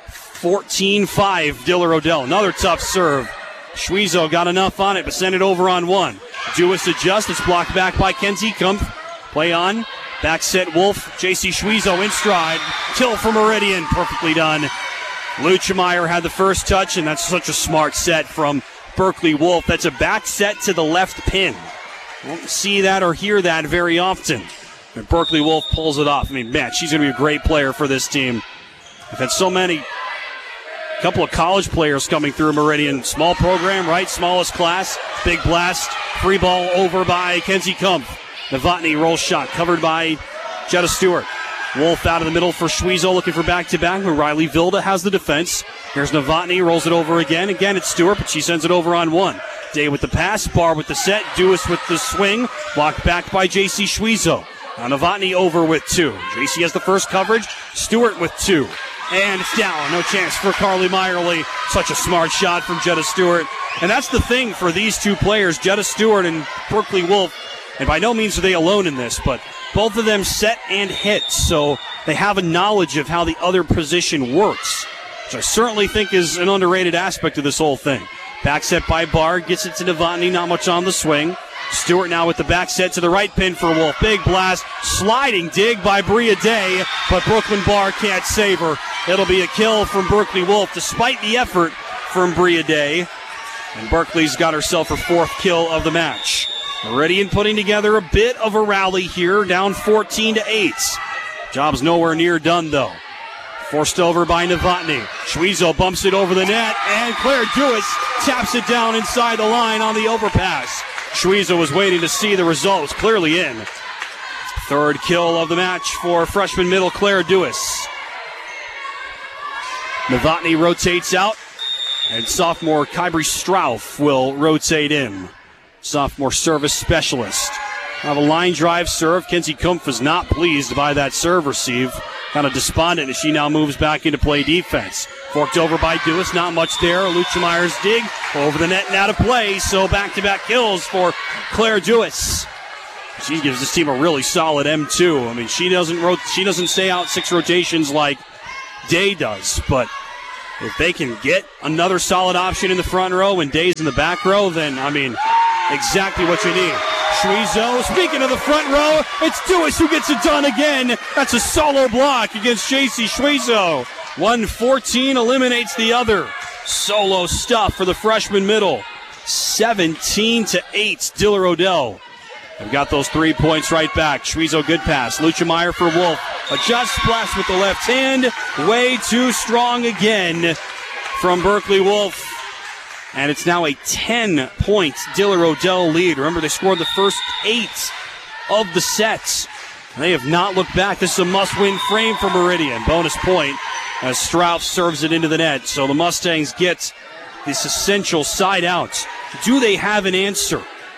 14-5, Diller Odell. Another tough serve. Schwiezo got enough on it, but sent it over on 1. Dewis adjusts. It's blocked back by Kenzie Kumpf. Play on. Back set Wolf. J.C. Schwiezo in stride. Kill for Meridian. Perfectly done. Luchemeyer had the first touch, and that's such a smart set from Berkeley Wolf. That's a back set to the left pin. Won't see that or hear that very often. And Berkeley Wolf pulls it off. I mean, man, she's going to be a great player for this team. We've had so many. Couple of college players coming through Meridian. Small program, right? Smallest class. Big blast. Free ball over by Kenzie Kumpf. Novotny roll shot covered by Jetta Stewart. Wolf out of the middle for Schwiezo looking for back-to-back, but Riley Vilda has the defense. Here's Novotny, rolls it over again. Again, it's Stewart, but she sends it over on 1. Day with the pass, Barr with the set, Dewis with the swing. Blocked back by J.C. Schwiezo. Now Novotny over with 2. J.C. has the first coverage. Stewart with 2. And it's down. No chance for Carly Meyerly. Such a smart shot from Jetta Stewart. And that's the thing for these 2 players, Jetta Stewart and Berkeley Wolf. And by no means are they alone in this, but both of them set and hit. So they have a knowledge of how the other position works, which I certainly think is an underrated aspect of this whole thing. Back set by Barr. Gets it to Novotny. Not much on the swing. Stewart now with the back set to the right pin for Wolf. Big blast. Sliding dig by Bria Day, but Brooklyn Barr can't save her. It'll be a kill from Berkeley Wolf despite the effort from Bria Day. And Berkeley's got herself her 4th kill of the match. Meridian putting together a bit of a rally here, down 14-8. Job's nowhere near done, though. Forced over by Novotny. Schwiezo bumps it over the net, and Claire Dewis taps it down inside the line on the overpass. Schwiezo was waiting to see the result. It was clearly in. 3rd kill of the match for freshman middle Claire Dewis. Novotny rotates out, and sophomore Kybri Strauff will rotate in. Sophomore service specialist. Have a line drive serve. Kenzie Kumpf is not pleased by that serve receive. Kind of despondent as she now moves back into play defense. Forked over by Dewis, not much there. Luchemeyer's dig over the net and out of play. So back-to-back kills for Claire Dewis. She gives this team a really solid M2. I mean, she doesn't stay out 6 rotations like Day does, but if they can get another solid option in the front row and Day's in the back row, then, I mean, exactly what you need. Schwiezo, speaking of the front row, it's Dewis who gets it done again. That's a solo block against JC Schwiezo. 114 eliminates the other. Solo stuff for the freshman middle. 17-8, Diller Odell. They've got those 3 points right back. Schwiezo, good pass. Luchemeyer for Wolf. Adjust, splash with the left hand. Way too strong again from Berkeley Wolf. And it's now a 10-point Diller Odell lead. Remember, they scored the first 8 of the sets. They have not looked back. This is a must-win frame for Meridian. Bonus point as Strauss serves it into the net. So the Mustangs get this essential side out. Do they have an answer?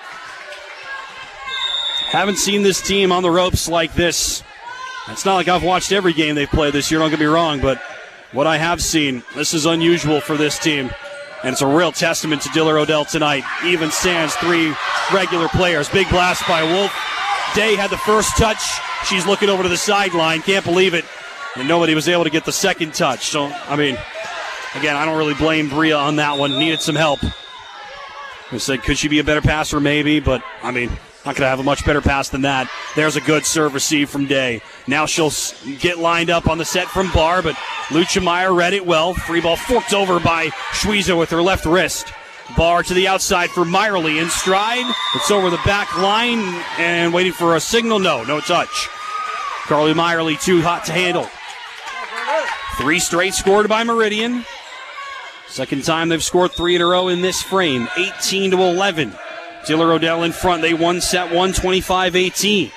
Haven't seen this team on the ropes like this. It's not like I've watched every game they've played this year, don't get me wrong, but what I have seen, this is unusual for this team. And it's a real testament to Diller Odell tonight. Even stands 3 regular players. Big blast by Wolf. Day had the first touch. She's looking over to the sideline. Can't believe it. And nobody was able to get the second touch. So, I mean, again, I don't really blame Bria on that one. Needed some help. I said, could she be a better passer? Maybe, but, I mean, not going to have a much better pass than that. There's a good serve receive from Day. Now she'll get lined up on the set from Barr, but Luchemeyer read it well. Free ball forked over by Schwiezo with her left wrist. Barr to the outside for Meyerly in stride. It's over the back line and waiting for a signal. No touch. Carly Meyerly too hot to handle. 3 straight scored by Meridian. Second time they've scored 3 in a row in this frame. 18-11. Diller Odell in front. They won set 1, 25-18.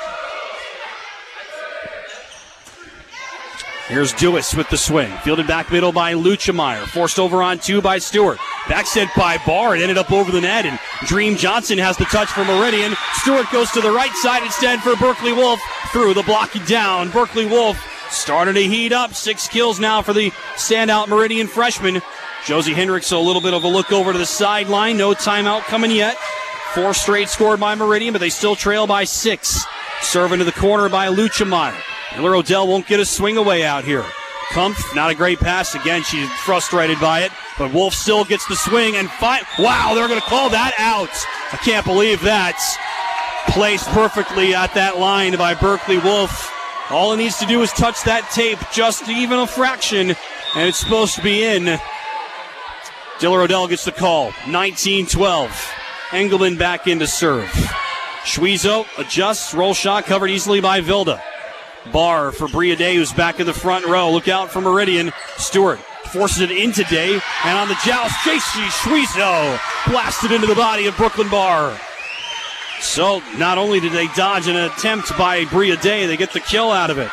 Here's Dewis with the swing. Fielded back middle by Luchemeyer. Forced over on 2 by Stewart. Back sent by Barr. It ended up over the net, and Dream Johnson has the touch for Meridian. Stewart goes to the right side instead for Berkeley Wolf. Through the block down. Berkeley Wolf starting to heat up. 6 kills now for the standout Meridian freshman. Josie Hendricks, a little bit of a look over to the sideline. No timeout coming yet. 4 straight scored by Meridian, but they still trail by 6. Serve into the corner by Luchemeyer. Diller Odell won't get a swing away out here. Kumpf, not a great pass. Again, she's frustrated by it, but Wolf still gets the swing and wow, they're going to call that out. I can't believe that. Placed perfectly at that line by Berkeley Wolf. All it needs to do is touch that tape just even a fraction, and it's supposed to be in. Diller Odell gets the call. 19-12. Engelman back in to serve. Schwiezo adjusts, roll shot covered easily by Vilda. Barr for Bria Day, who's back in the front row. Look out for Meridian. Stewart forces it into Day, and on the joust, JC Schwiezo blasted into the body of Brooklyn Barr. So not only did they dodge an attempt by Bria Day, they get the kill out of it.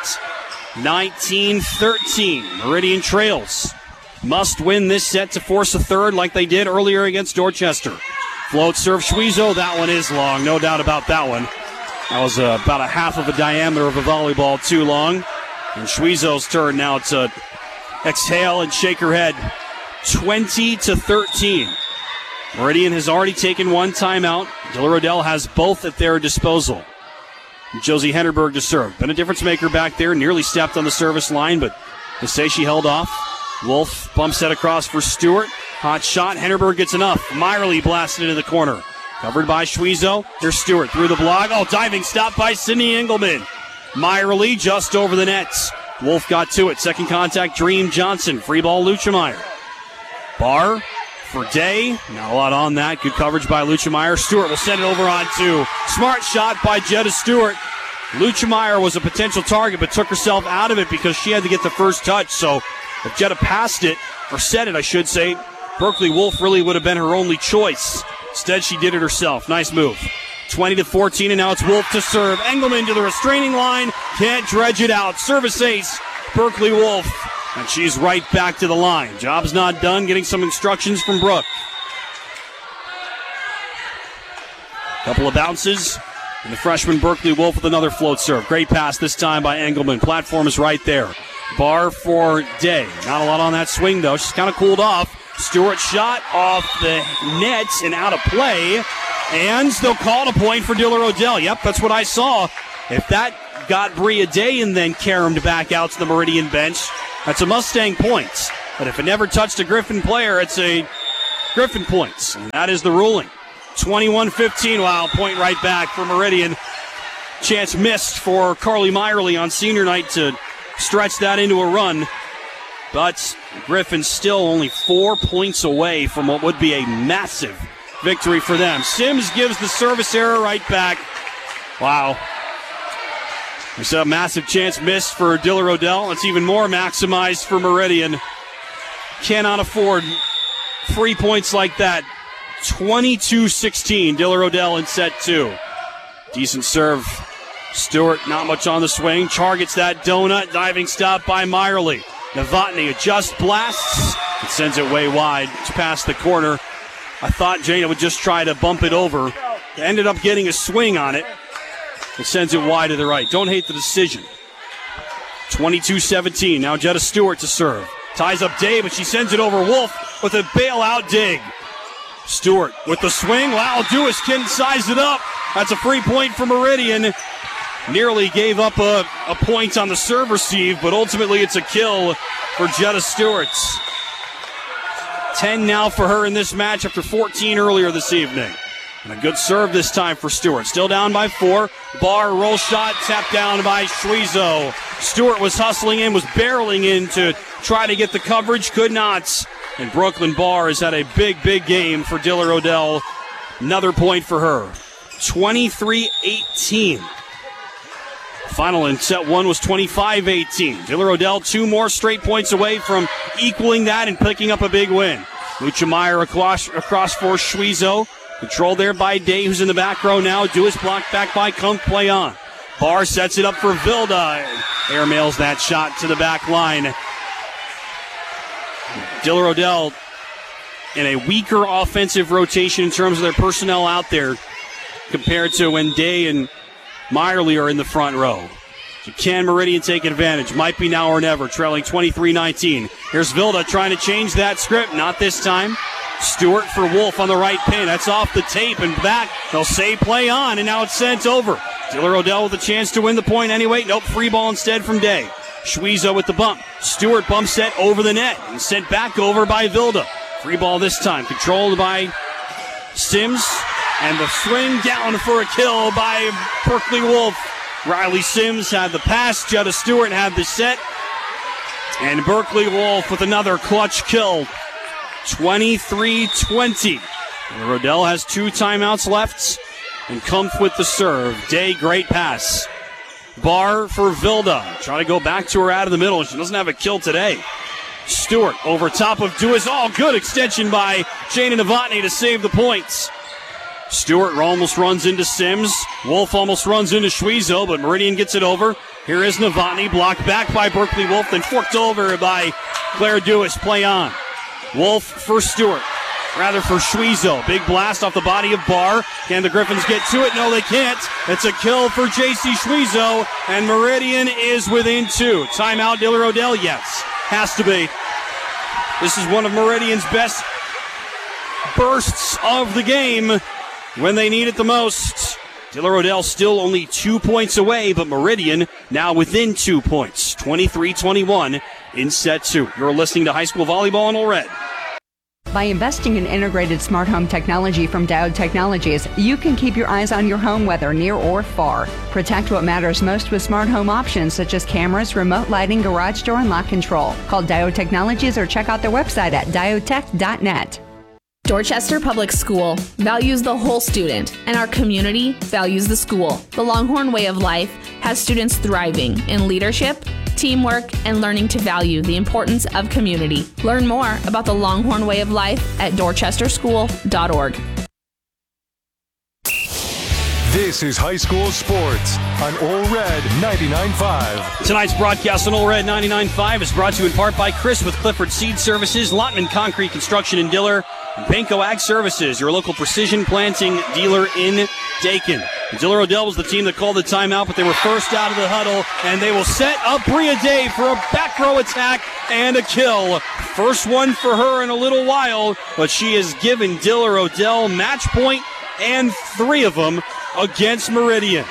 19-13. Meridian trails. Must win this set to force a third like they did earlier against Dorchester. Float serve Schwiezo. That one is long. No doubt about that one. That was about a half of a diameter of a volleyball too long. And Schwiezo's turn now to exhale and shake her head. 20-13. Meridian has already taken 1 timeout. Diller Odell has both at their disposal. Josie Henderberg to serve. Been a difference maker back there. Nearly stepped on the service line, but they say she held off. Wolf bumps that across for Stewart. Hot shot. Henderberg gets enough. Meyerly blasted into the corner. Covered by Schwiezo. Here's Stewart through the block. Oh, diving stop by Sydney Engelman. Meyerly just over the nets. Wolf got to it. Second contact, Dream Johnson. Free ball, Luchemeyer. Barr for Day. Not a lot on that. Good coverage by Luchemeyer. Stewart will send it over on 2. Smart shot by Jetta Stewart. Luchemeyer was a potential target, but took herself out of it because she had to get the first touch. So if Jetta passed it, or set it, I should say, Berkeley Wolf really would have been her only choice. Instead, she did it herself. Nice move. 20-14, and now it's Wolf to serve. Engelman to the restraining line. Can't dredge it out. Service ace, Berkeley Wolf. And she's right back to the line. Job's not done. Getting some instructions from Brooke. Couple of bounces. And the freshman Berkeley Wolf with another float serve. Great pass this time by Engelman. Platform is right there. Barr for Day. Not a lot on that swing, though. She's kind of cooled off. Stewart shot off the nets and out of play. And they'll call it a point for Diller Odell. Yep, that's what I saw. If that got Bria Day and then caromed back out to the Meridian bench, that's a Mustang points. But if it never touched a Griffin player, it's a Griffin points. And that is the ruling. 21-15. Wow, point right back for Meridian. Chance missed for Carly Meyerly on senior night to stretch that into a run. But Griffin still only 4 points away from what would be a massive victory for them. Sims gives the service error right back. Wow. There's a massive chance missed for Diller Odell. It's even more maximized for Meridian. Cannot afford 3 points like that. 22-16, Diller Odell in set 2. Decent serve. Stewart, not much on the swing. Char gets that donut. Diving stop by Meyerly. Novotny adjusts, blasts. It sends it way wide. It's past the corner. I thought Jana would just try to bump it over. Ended up getting a swing on it. It sends it wide to the right. Don't hate the decision. 22-17. Now Jetta Stewart to serve. Ties up Day, but she sends it over Wolf with a bailout dig. Stewart with the swing. Wow, Dewis can size it up. That's a free point for Meridian. Nearly gave up a point on the serve receive, but ultimately it's a kill for Jetta Stewart. 10 now for her in this match after 14 earlier this evening. And a good serve this time for Stewart. Still down by 4. Barr, roll shot, tapped down by Schwezo. Stewart was hustling in, was barreling in to try to get the coverage, could not. And Brooklyn Barr has had a big, big game for Diller Odell. Another point for her. 23-18. Final in set 1 was 25-18. Diller Odell 2 more straight points away from equaling that and picking up a big win. Lucha Meyer across for Schwezo. Controlled there by Day, who's in the back row now. Dewis blocked back by Kunk. Play on. Barr sets it up for Vilda. Airmails that shot to the back line. Diller Odell in a weaker offensive rotation in terms of their personnel out there compared to when Day and Meyerly are in the front row. So can Meridian take advantage? Might be now or never, trailing 23-19. Here's Vilda trying to change that script. Not this time. Stewart for Wolf on the right pin. That's off the tape and back. They'll say play on, and now it's sent over. Diller Odell with a chance to win the point anyway. Nope, free ball instead from Day. Schwezo with the bump. Stewart bump set over the net and sent back over by Vilda. Free ball this time, controlled by Sims. And the swing down for a kill by Berkeley Wolf. Riley Sims had the pass. Jetta Stewart had the set. And Berkeley Wolf with another clutch kill. 23-20. Rodell has 2 timeouts left. And Kumpf with the serve. Day, great pass. Barr for Vilda. Trying to go back to her out of the middle. She doesn't have a kill today. Stewart over top of Dewis. Oh, good extension by Jana Novotny to save the points. Stewart almost runs into Sims. Wolf almost runs into Schwezo, but Meridian gets it over. Here is Novotny, blocked back by Berkeley Wolf, then forked over by Claire Dewis. Play on. Wolf for Stewart. Rather for Schwezo. Big blast off the body of Barr. Can the Griffins get to it? No, they can't. It's a kill for J.C. Schwezo, and Meridian is within 2. Timeout, Diller Odell? Yes. Has to be. This is one of Meridian's best bursts of the game when they need it the most. Diller Odell still only 2 points away, but Meridian now within 2 points. 23-21 in set 2. You're listening to High School Volleyball on Ole Red. By investing in integrated smart home technology from Diode Technologies, you can keep your eyes on your home whether near or far. Protect what matters most with smart home options such as cameras, remote lighting, garage door, and lock control. Call Diode Technologies or check out their website at diodetech.net. Dorchester Public School values the whole student, and our community values the school. The Longhorn Way of Life has students thriving in leadership, teamwork, and learning to value the importance of community. Learn more about the Longhorn Way of Life at dorchesterschool.org. This is high school sports on Ole Red 99.5. Tonight's broadcast on Ole Red 99.5 is brought to you in part by Chris with Clifford Seed Services, Lottman Concrete Construction in Diller, and Panko Ag Services, your local precision planting dealer in Dakin. Diller Odell was the team that called the timeout, but they were first out of the huddle, and they will set up Bria Day for a back row attack and a kill. First one for her in a little while, but she has given Diller Odell match point and 3 of them against Meridian.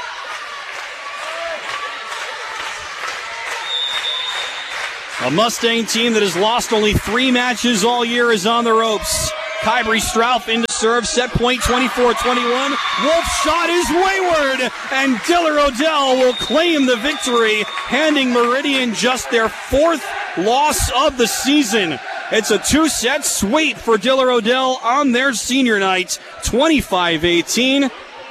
A Mustang team that has lost only 3 matches all year is on the ropes. Kyrie Strauf into serve, set point 24-21. Wolf's shot is wayward, and Diller Odell will claim the victory, handing Meridian just their 4th loss of the season. It's a 2-set sweep for Diller Odell on their senior night, 25-18,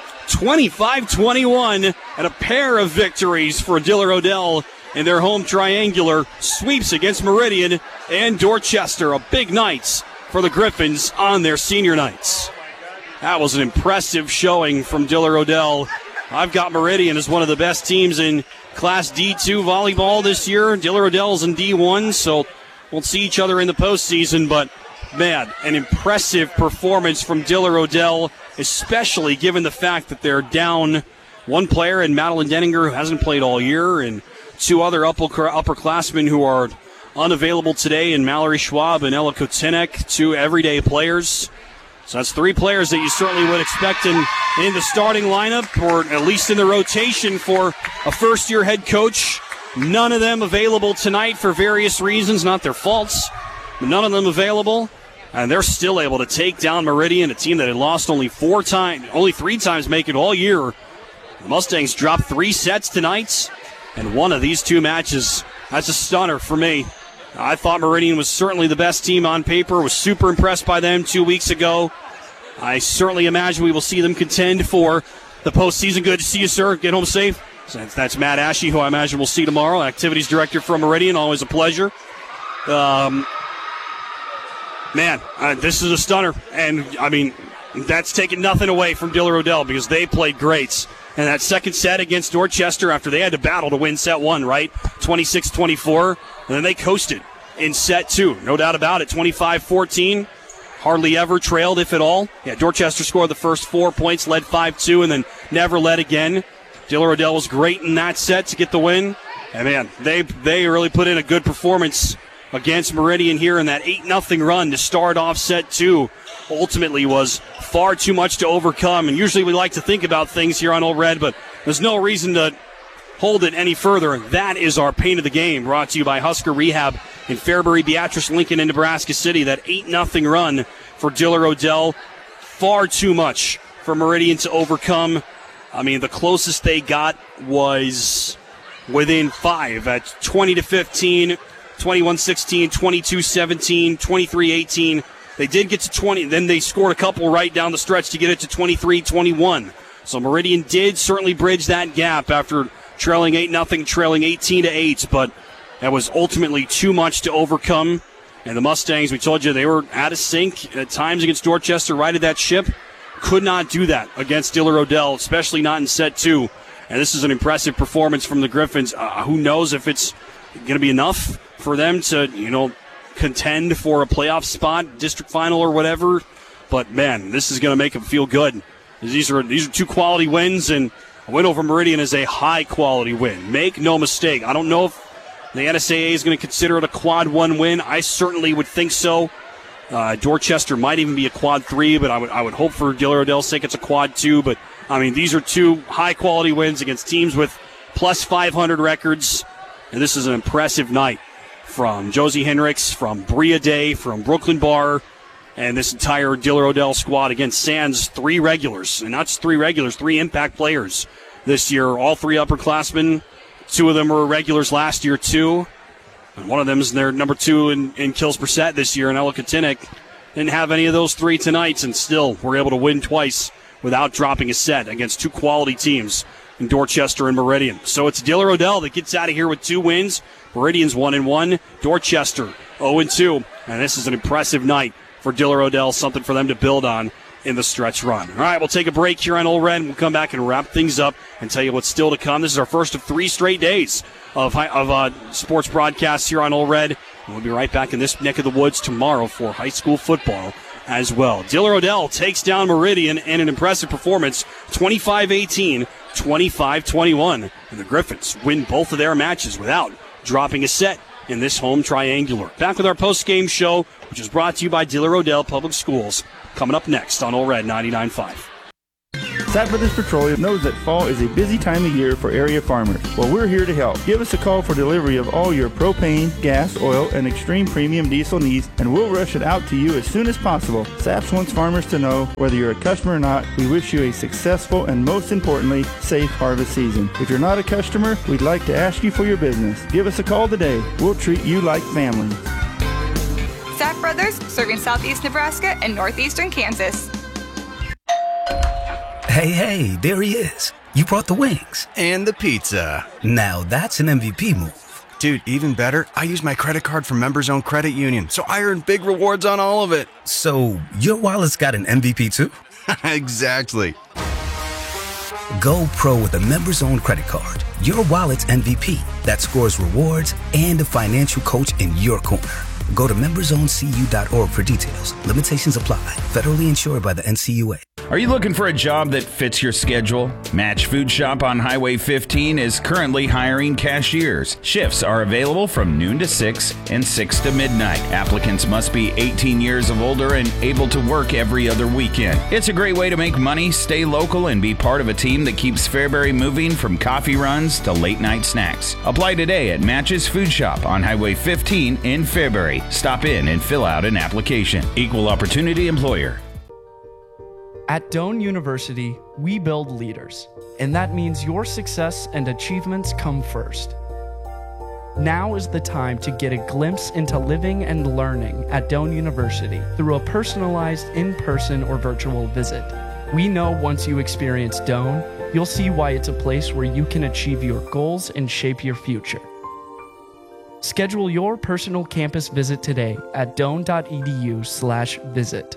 25-21, and a pair of victories for Diller Odell in their home triangular sweeps against Meridian and Dorchester. A big night for the Griffins on their senior nights. That was an impressive showing from Diller Odell. I've got Meridian as one of the best teams in Class D2 volleyball this year. Diller Odell's in D1, so we'll see each other in the postseason. But, man, an impressive performance from Diller Odell, especially given the fact that they're down one player in Madeline Denninger, who hasn't played all year, and 2 other upperclassmen who are unavailable today in Mallory Schwab and Ella Kotinek, 2 everyday players. So that's 3 players that you certainly would expect in the starting lineup, or at least in the rotation for a first-year head coach. None of them available tonight for various reasons, not their faults, but none of them available. And they're still able to take down Meridian, a team that had lost only 3 times make it all year. The Mustangs dropped 3 sets tonight, and one of these 2 matches, that's a stunner for me. I thought Meridian was certainly the best team on paper, was super impressed by them 2 weeks ago. I certainly imagine we will see them contend for the postseason. Good to see you, sir. Get home safe. That's Matt Ashe, who I imagine we'll see tomorrow, activities director from Meridian. Always a pleasure. This is a stunner. And, I mean, that's taking nothing away from Diller Odell because they played great. And that second set against Dorchester, after they had to battle to win set 1, right? 26-24. And then they coasted in set 2. No doubt about it. 25-14. Hardly ever trailed, if at all. Yeah, Dorchester scored the first 4 points, led 5-2, and then never led again. Diller Odell was great in that set to get the win. And, man, they really put in a good performance against Meridian here in that 8-0 run to start off set 2. Ultimately was far too much to overcome. And usually we like to think about things here on Old Red, but there's no reason to hold it any further. That is our pain of the game, brought to you by Husker Rehab in Fairbury, Beatrice, Lincoln, and Nebraska City. That 8-0 run for Diller Odell, far too much for Meridian to overcome. I mean, the closest they got was within 5 at 20-15, 21-16, 22-17, 23-18. They did get to 20, then they scored a couple right down the stretch to get it to 23-21. So Meridian did certainly bridge that gap after trailing 8-0, trailing 18-8, but that was ultimately too much to overcome. And the Mustangs, we told you, they were out of sync at times against Dorchester, righted that ship. Could not do that against Diller Odell, especially not in set 2. And this is an impressive performance from the Griffins. Who knows if it's going to be enough for them to, contend for a playoff spot, district final or whatever. But, man, this is going to make them feel good. These are 2 quality wins, and a win over Meridian is a high-quality win. Make no mistake. I don't know if the NSAA is going to consider it a quad 1 win. I certainly would think so. Dorchester might even be a quad 3, but I would hope for Diller Odell's sake it's a quad 2. But, I mean, these are 2 high-quality wins against teams with plus 500 records, and this is an impressive night from Josie Hendricks, from Bria Day, from Brooklyn Barr, and this entire Diller Odell squad against Sands, 3 regulars, and not just 3 regulars, 3 impact players this year. All 3 upperclassmen. 2 of them were regulars last year, too. And one of them is their number 2 in kills per set this year, and Ella Kotinek didn't have any of those 3 tonight, and still were able to win twice without dropping a set against 2 quality teams in Dorchester and Meridian. So it's Diller Odell that gets out of here with 2 wins. Meridian's 1-1. Dorchester 0-2. And this is an impressive night for Diller Odell, something for them to build on in the stretch run. All right, we'll take a break here on Old Red. We'll come back and wrap things up and tell you what's still to come. This is our first of 3 straight days of sports broadcasts here on Old Red. And we'll be right back in this neck of the woods tomorrow for high school football as well. Diller Odell takes down Meridian in an impressive performance, 25-18, 25-21. And the Griffins win both of their matches without dropping a set in this home triangular. Back with our post-game show, which is brought to you by Diller Odell Public Schools, coming up next on Ole Red 99.5. Sapp Brothers Petroleum knows that fall is a busy time of year for area farmers. Well, we're here to help. Give us a call for delivery of all your propane, gas, oil, and extreme premium diesel needs, and we'll rush it out to you as soon as possible. Sapp wants farmers to know, whether you're a customer or not, we wish you a successful and, most importantly, safe harvest season. If you're not a customer, we'd like to ask you for your business. Give us a call today. We'll treat you like family. Sapp Brothers, serving southeast Nebraska and northeastern Kansas. Hey, there he is. You brought the wings. And the pizza. Now that's an MVP move. Dude, even better, I used my credit card from Members Owned Credit Union, so I earned big rewards on all of it. So your wallet's got an MVP too? Exactly. Go pro with a Members Owned credit card. Your wallet's MVP that scores rewards and a financial coach in your corner. Go to membersowncu.org for details. Limitations apply. Federally insured by the NCUA. Are you looking for a job that fits your schedule? Match Food Shop on Highway 15 is currently hiring cashiers. Shifts are available from noon to 6 and 6 to midnight. Applicants must be 18 years of older and able to work every other weekend. It's a great way to make money, stay local, and be part of a team that keeps Fairbury moving from coffee runs to late night snacks. Apply today at Matches Food Shop on Highway 15 in Fairbury. Stop in and fill out an application. Equal Opportunity Employer. At Doane University, we build leaders, and that means your success and achievements come first. Now is the time to get a glimpse into living and learning at Doane University through a personalized in-person or virtual visit. We know once you experience Doane, you'll see why it's a place where you can achieve your goals and shape your future. Schedule your personal campus visit today at doane.edu/visit.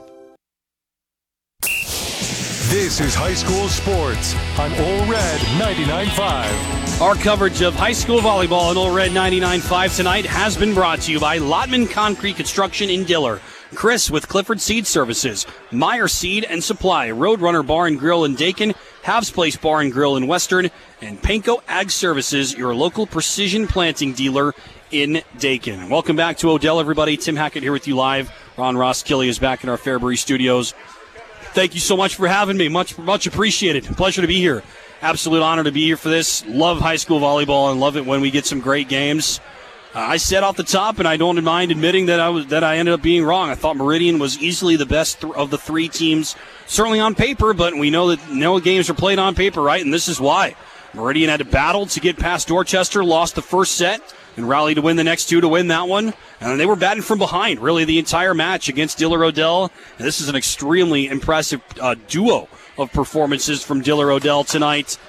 This is high school sports on Ole Red 99.5. Our coverage of high school volleyball on Ole Red 99.5 tonight has been brought to you by Lottman Concrete Construction in Diller, Chris with Clifford Seed Services, Meyer Seed and Supply, Roadrunner Bar and Grill in Dakin, Havs Place Bar and Grill in Western, and Panko Ag Services, your local precision planting dealer in Dakin. Welcome back to Odell, everybody. Tim Hackett here with you live. Ron Roskilly is back in our Fairbury studios. Thank you so much for having me. Much appreciated. Pleasure to be here. Absolute honor to be here for this. Love high school volleyball and love it when we get some great games. I said off the top, and I don't mind admitting that I ended up being wrong. I thought Meridian was easily the best of the three teams, certainly on paper, but we know that no games are played on paper, right? And this is why. Meridian had to battle to get past Dorchester, lost the first set, and rallied to win the next two to win that one. And they were batting from behind, really, the entire match against Diller Odell. And this is an extremely impressive duo of performances from Diller Odell tonight.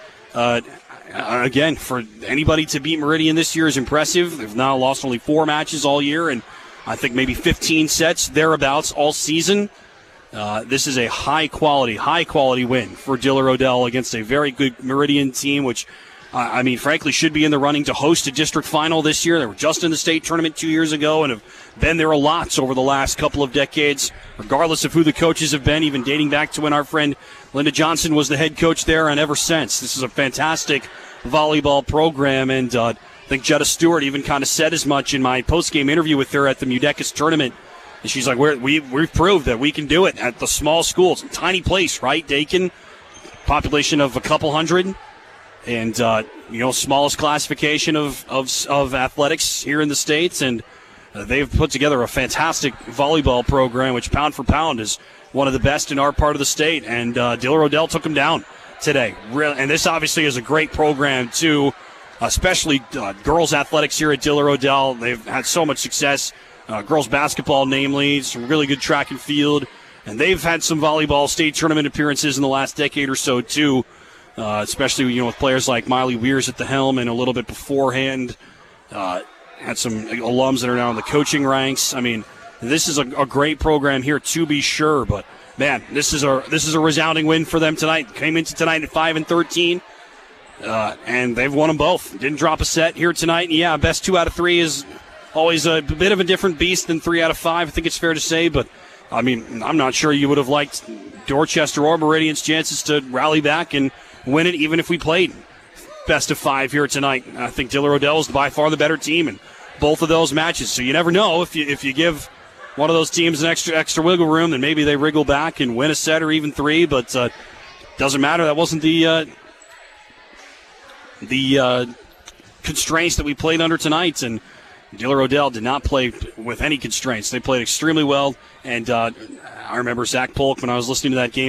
Again, for anybody to beat Meridian this year is impressive. They've now lost only 4 matches all year, and I think maybe 15 sets thereabouts all season. This is a high quality win for Diller Odell against a very good Meridian team, which frankly, should be in the running to host a district final this year. They were just in the state tournament 2 years ago and have been there a lot over the last couple of decades, regardless of who the coaches have been, even dating back to when our friend Linda Johnson was the head coach there and ever since. This is a fantastic volleyball program, and I think Jetta Stewart even kind of said as much in my post-game interview with her at the Mudecas tournament. And she's like, we've proved that we can do it at the small schools. Tiny place, right? Dakin, population of a couple hundred. And, smallest classification of athletics here in the States. And they've put together a fantastic volleyball program, which pound for pound is one of the best in our part of the state. And Diller Odell took them down today. And this obviously is a great program, too, especially girls athletics here at Diller Odell. They've had so much success. Girls basketball, namely, some really good track and field. And they've had some volleyball state tournament appearances in the last decade or so, too. Especially, with players like Miley Weirs at the helm and a little bit beforehand. Had some alums that are now in the coaching ranks. I mean, this is a great program here, to be sure. But, man, this is a resounding win for them tonight. Came into tonight at 5-13, and they've won them both. Didn't drop a set here tonight. Yeah, best 2 out of 3 is always a bit of a different beast than 3 out of 5. I think it's fair to say, but I mean, I'm not sure you would have liked Dorchester or Meridian's chances to rally back and win it, even if we played best of 5 here tonight. I think Diller Odell is by far the better team in both of those matches. So you never know if you give one of those teams an extra wiggle room, then maybe they wriggle back and win a set or even 3. But doesn't matter. That wasn't the constraints that we played under tonight, and Diller Odell did not play with any constraints. They played extremely well, and I remember Zach Polk, when I was listening to that game